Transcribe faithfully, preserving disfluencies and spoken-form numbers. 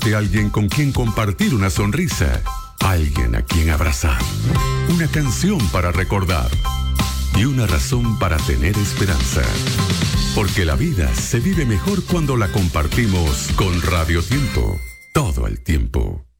De alguien con quien compartir una sonrisa. Alguien a quien abrazar. Una canción para recordar. Y una razón para tener esperanza. Porque la vida se vive mejor cuando la compartimos con Radio Tiempo. Todo el tiempo.